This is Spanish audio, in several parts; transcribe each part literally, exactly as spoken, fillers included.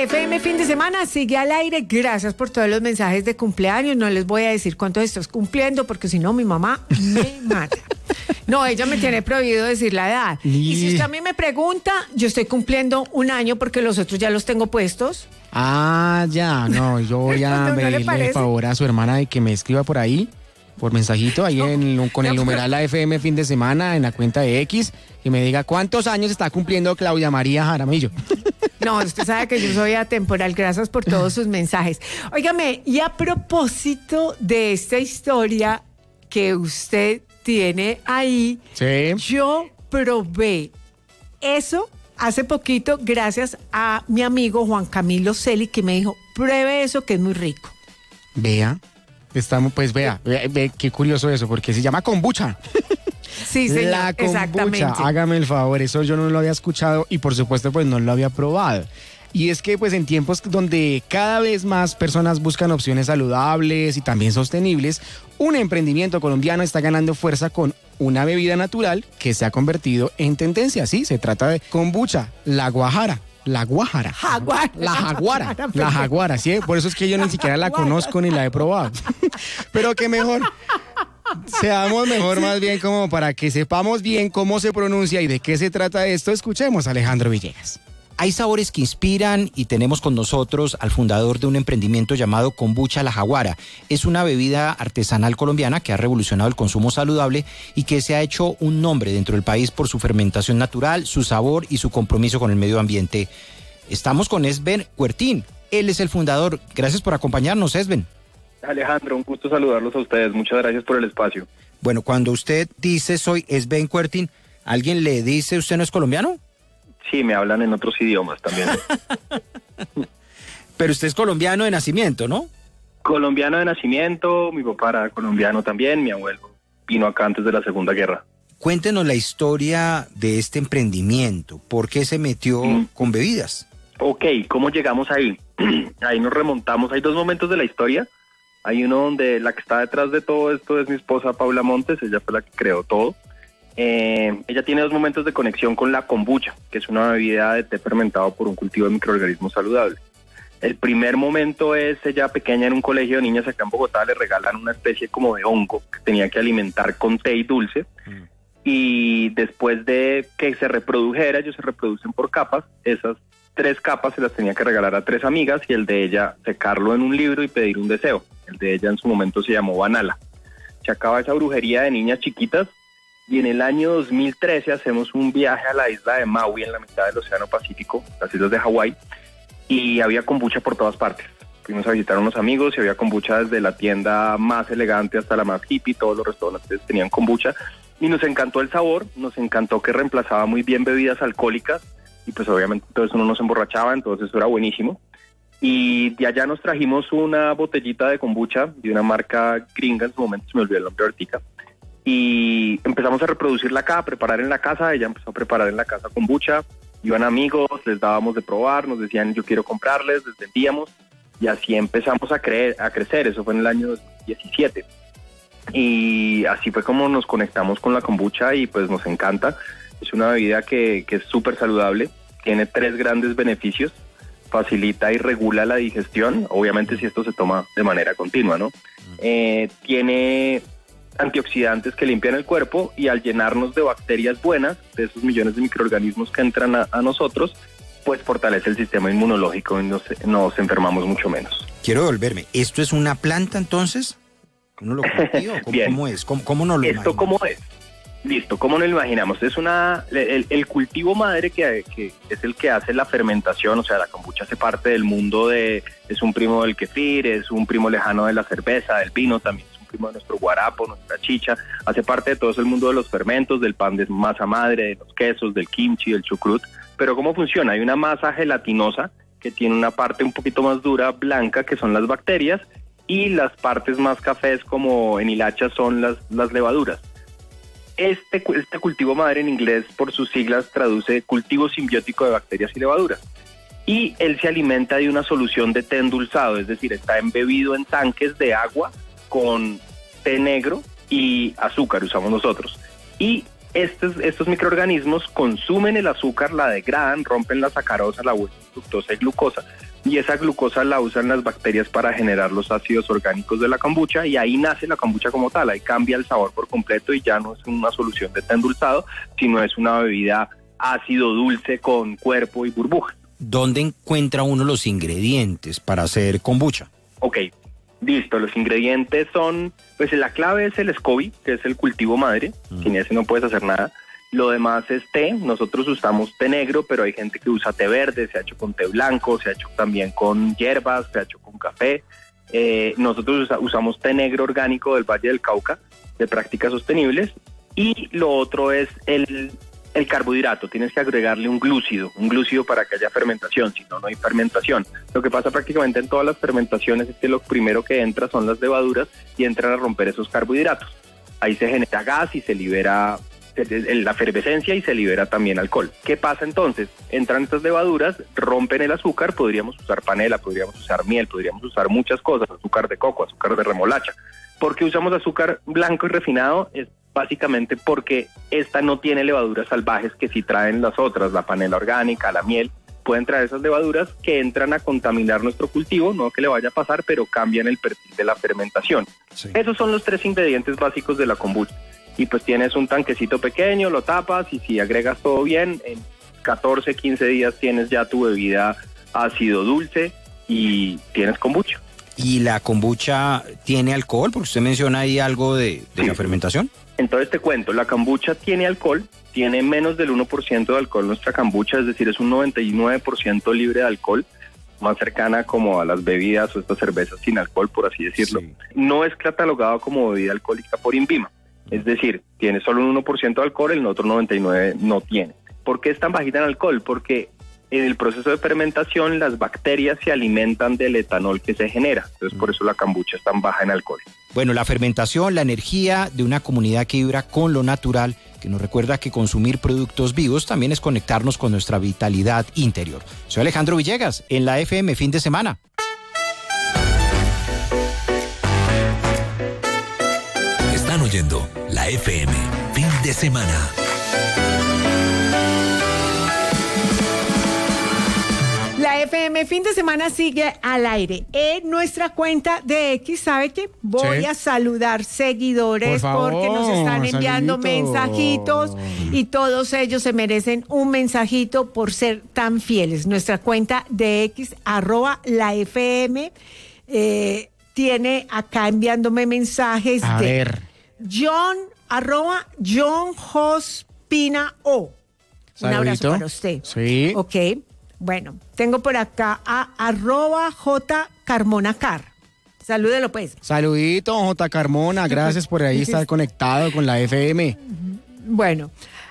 F M Fin de Semana sigue al aire. Gracias por todos los mensajes de cumpleaños. No les voy a decir cuántos estás cumpliendo porque si no mi mamá me mata. No, ella me tiene prohibido decir la edad. Y, y si usted a mí me pregunta, yo estoy cumpliendo un año porque los otros ya los tengo puestos. Ah, ya, no, yo voy a ¿No pedirle el favor a su hermana de que me escriba por ahí, por mensajito, ahí no, en, con no, el numeral la F M Fin de Semana en la cuenta de X, y me diga cuántos años está cumpliendo Claudia María Jaramillo. No, usted sabe que yo soy atemporal, gracias por todos sus mensajes. Óigame, y a propósito de esta historia que usted tiene ahí, sí. Yo probé eso hace poquito gracias a mi amigo Juan Camilo Celi, que me dijo, pruebe eso que es muy rico. Vea, estamos, pues vea, vea, vea qué curioso eso, porque se llama kombucha. Sí, señor, la kombucha, exactamente. Hágame el favor, eso yo no lo había escuchado y por supuesto pues no lo había probado. Y es que pues en tiempos donde cada vez más personas buscan opciones saludables y también sostenibles, un emprendimiento colombiano está ganando fuerza con una bebida natural que se ha convertido en tendencia. Sí, se trata de kombucha, la guajara. La guajara. Jaguar. La jaguara. La jaguara, sí. Por eso es que yo ni siquiera la conozco ni la he probado. Pero que mejor, seamos mejor más bien como para que sepamos bien cómo se pronuncia y de qué se trata esto, escuchemos a Alejandro Villegas. Hay sabores que inspiran y tenemos con nosotros al fundador de un emprendimiento llamado Kombucha La Jaguara. Es una bebida artesanal colombiana que ha revolucionado el consumo saludable y que se ha hecho un nombre dentro del país por su fermentación natural, su sabor y su compromiso con el medio ambiente. Estamos con Esben Huertín. Él es el fundador. Gracias por acompañarnos, Esben. Alejandro, un gusto saludarlos a ustedes. Muchas gracias por el espacio. Bueno, cuando usted dice soy Esben Huertín, ¿alguien le dice usted no es colombiano? Sí, me hablan en otros idiomas también. Pero usted es colombiano de nacimiento, ¿no? Colombiano de nacimiento, mi papá era colombiano también, mi abuelo vino acá antes de la Segunda Guerra. Cuéntenos la historia de este emprendimiento, ¿por qué se metió mm. con bebidas? Ok, ¿cómo llegamos ahí? Ahí nos remontamos, hay dos momentos de la historia. Hay uno donde la que está detrás de todo esto es mi esposa Paula Montes, ella fue la que creó todo. Eh, ella tiene dos momentos de conexión con la kombucha, que es una bebida de té fermentado por un cultivo de microorganismos saludables. El primer momento es ella pequeña en un colegio de niñas acá en Bogotá, le regalan una especie como de hongo que tenía que alimentar con té y dulce, mm. y después de que se reprodujera, ellos se reproducen por capas, esas tres capas se las tenía que regalar a tres amigas y el de ella secarlo en un libro y pedir un deseo. El de ella en su momento se llamó Banala. Se acaba esa brujería de niñas chiquitas. Y en el año dos mil trece hacemos un viaje a la isla de Maui, en la mitad del Océano Pacífico, las islas de Hawái, y había kombucha por todas partes. Fuimos a visitar a unos amigos y había kombucha desde la tienda más elegante hasta la más hippie, todos los restaurantes tenían kombucha, y nos encantó el sabor, nos encantó que reemplazaba muy bien bebidas alcohólicas, y pues obviamente todo eso no nos emborrachaba, entonces eso era buenísimo. Y de allá nos trajimos una botellita de kombucha de una marca gringa, en su momento se me olvidó el nombre ahorita, y empezamos a reproducirla acá, a preparar en la casa. Ella empezó a preparar en la casa kombucha, iban amigos, les dábamos de probar, nos decían yo quiero comprarles, les vendíamos y así empezamos a, creer, a crecer. Eso fue en el año dos mil diecisiete y así fue como nos conectamos con la kombucha y pues nos encanta. Es una bebida que, que es súper saludable, tiene tres grandes beneficios: facilita y regula la digestión, obviamente si esto se toma de manera continua, ¿no? Eh, tiene antioxidantes que limpian el cuerpo y al llenarnos de bacterias buenas, de esos millones de microorganismos que entran a, a nosotros, pues fortalece el sistema inmunológico y nos, nos enfermamos mucho menos. Quiero devolverme, ¿esto es una planta entonces? ¿Uno lo cultiva? ¿Cómo, Bien. ¿Cómo es? ¿Cómo, cómo nos lo ¿Esto imaginamos? cómo es? Listo, ¿cómo nos lo imaginamos? Es una, el, el cultivo madre que, que es el que hace la fermentación, o sea, la kombucha hace parte del mundo de, es un primo del kefir, es un primo lejano de la cerveza, del vino también. De nuestro guarapo, nuestra chicha, hace parte de todo el mundo de los fermentos, del pan de masa madre, de los quesos, del kimchi, del chucrut. Pero ¿cómo funciona? Hay una masa gelatinosa que tiene una parte un poquito más dura, blanca, que son las bacterias, y las partes más cafés, como en hilachas, son las, las levaduras. Este, este cultivo madre en inglés, por sus siglas, traduce cultivo simbiótico de bacterias y levaduras. Y él se alimenta de una solución de té endulzado, es decir, está embebido en tanques de agua con té negro y azúcar, usamos nosotros. Y estos, estos microorganismos consumen el azúcar, la degradan, rompen la sacarosa, la vuelven fructosa y glucosa, y esa glucosa la usan las bacterias para generar los ácidos orgánicos de la kombucha, y ahí nace la kombucha como tal. Ahí cambia el sabor por completo y ya no es una solución de té endulzado, sino es una bebida ácido dulce con cuerpo y burbuja. ¿Dónde encuentra uno los ingredientes para hacer kombucha? Ok, listo, los ingredientes son, pues la clave es el SCOBY, que es el cultivo madre, mm. sin ese no puedes hacer nada. Lo demás es té, nosotros usamos té negro, pero hay gente que usa té verde, se ha hecho con té blanco, se ha hecho también con hierbas, se ha hecho con café. Eh, nosotros usa, usamos té negro orgánico del Valle del Cauca, de prácticas sostenibles, y lo otro es el... el carbohidrato, tienes que agregarle un glúcido, un glúcido para que haya fermentación, si no, no hay fermentación. Lo que pasa prácticamente en todas las fermentaciones es que lo primero que entra son las levaduras y entran a romper esos carbohidratos. Ahí se genera gas y se libera la efervescencia y se libera también alcohol. ¿Qué pasa entonces? Entran estas levaduras, rompen el azúcar, podríamos usar panela, podríamos usar miel, podríamos usar muchas cosas, azúcar de coco, azúcar de remolacha. ¿Por qué usamos azúcar blanco y refinado? Es básicamente porque esta no tiene levaduras salvajes que sí traen las otras, la panela orgánica, la miel. Pueden traer esas levaduras que entran a contaminar nuestro cultivo, no que le vaya a pasar, pero cambian el perfil de la fermentación. Sí. Esos son los tres ingredientes básicos de la kombucha. Y pues tienes un tanquecito pequeño, lo tapas y si agregas todo bien, en catorce, quince días tienes ya tu bebida ácido dulce y tienes kombucha. ¿Y la kombucha tiene alcohol? Porque usted menciona ahí algo de, de sí. la fermentación. Entonces te cuento, la kombucha tiene alcohol, tiene menos del uno por ciento de alcohol nuestra kombucha, es decir, es un noventa y nueve por ciento libre de alcohol, más cercana como a las bebidas o estas cervezas sin alcohol, por así decirlo. Sí. No es catalogado como bebida alcohólica por INVIMA, es decir, tiene solo un uno por ciento de alcohol, el otro noventa y nueve por ciento no tiene. ¿Por qué es tan bajita en alcohol? Porque en el proceso de fermentación las bacterias se alimentan del etanol que se genera, entonces por eso la kombucha es tan baja en alcohol. Bueno, la fermentación, la energía de una comunidad que vibra con lo natural, que nos recuerda que consumir productos vivos también es conectarnos con nuestra vitalidad interior. Soy Alejandro Villegas, en la F M Fin de Semana. Están oyendo la F M Fin de Semana. La F M Fin de Semana sigue al aire. En nuestra cuenta de X, ¿sabe qué? Voy sí. a saludar seguidores Por favor, porque nos están enviando saludito. mensajitos y todos ellos se merecen un mensajito por ser tan fieles. Nuestra cuenta de X, arroba la F M, eh, tiene acá enviándome mensajes a de ver. John, arroba John Jospina O. Un abrazo para usted. Sí. Ok. Bueno, tengo por acá a arroba J Carmona Car. Salúdelo pues. Saludito, J Carmona. Gracias por ahí estar conectado con la F M. Bueno,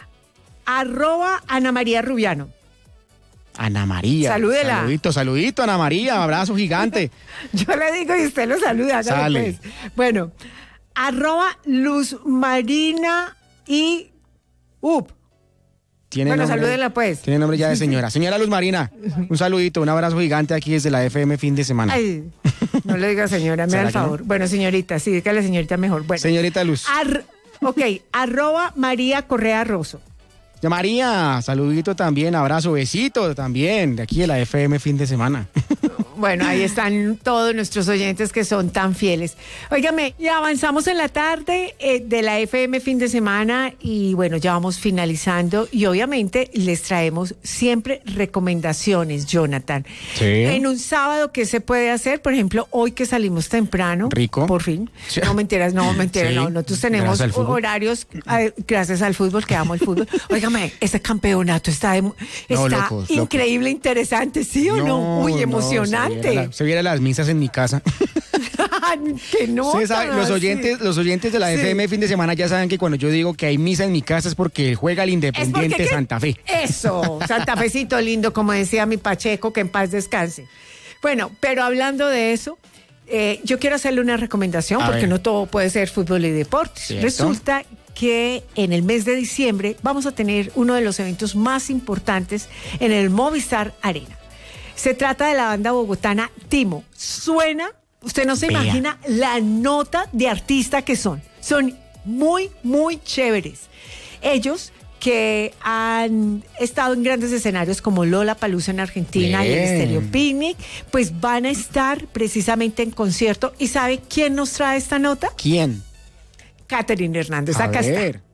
arroba Ana María Rubiano. Ana María. Salúdela. Saludito, saludito, Ana María. Abrazo gigante. Yo le digo y usted lo saluda. Sale. Pues. Bueno, arroba Luz Marina y Up. Tiene bueno, nombre, salúdenla pues. Tiene nombre ya de señora. Señora Luz Marina, un saludito, un abrazo gigante aquí desde la F M Fin de Semana. Ay, no le diga señora, me da el favor. No? Bueno, señorita, sí, dígale señorita mejor. Bueno, señorita Luz. Ar, ok, arroba María Correa Rosso. Ya María, saludito también, abrazo, besito también, de aquí de la F M Fin de Semana. Bueno, ahí están todos nuestros oyentes que son tan fieles. Óigame, ya avanzamos en la tarde eh, de la F M Fin de Semana y bueno, ya vamos finalizando y obviamente les traemos siempre recomendaciones, Jonathan. Sí. En un sábado, ¿qué se puede hacer? Por ejemplo, hoy que salimos temprano. Rico. Por fin. Sí. No mentiras, no mentiras, sí. no. Nosotros tenemos horarios, eh, gracias al fútbol, que amo el fútbol. Óigame, este campeonato está, de, está no, locos, increíble, locos. Interesante, ¿sí o no? no? Uy, emocionante. No, se viera, la, se viera las misas en mi casa. Que no. Sabe, los oyentes, sí. los oyentes de la sí. F M Fin de Semana ya saben que cuando yo digo que hay misa en mi casa es porque juega el Independiente Santa Fe. Eso, Santa Fecito lindo, como decía mi Pacheco, que en paz descanse. Bueno, pero hablando de eso, eh, yo quiero hacerle una recomendación, A porque ver. no todo puede ser fútbol y deportes. ¿Cierto? Resulta que en el mes de diciembre vamos a tener uno de los eventos más importantes en el Movistar Arena. Se trata de la banda bogotana Timo. Suena, usted no se Vea. imagina la nota de artista que son. Son muy, muy chéveres. Ellos que han estado en grandes escenarios como Lollapalooza en Argentina y el Bien. Estéreo Picnic, pues van a estar precisamente en concierto. ¿Y sabe quién nos trae esta nota? ¿Quién? Catherine Hernández, A acá ver. está.